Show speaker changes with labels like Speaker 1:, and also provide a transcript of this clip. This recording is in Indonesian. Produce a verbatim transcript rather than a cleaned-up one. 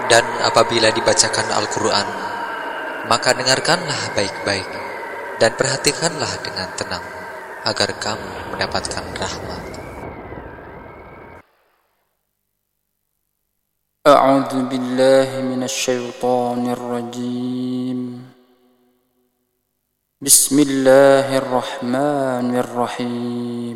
Speaker 1: Dan apabila dibacakan Al-Quran, maka dengarkanlah baik-baik dan perhatikanlah dengan tenang, agar kamu mendapatkan rahmat.
Speaker 2: A'udzu billahi minasy syaithanir rajim. Bismillahirrahmanirrahim.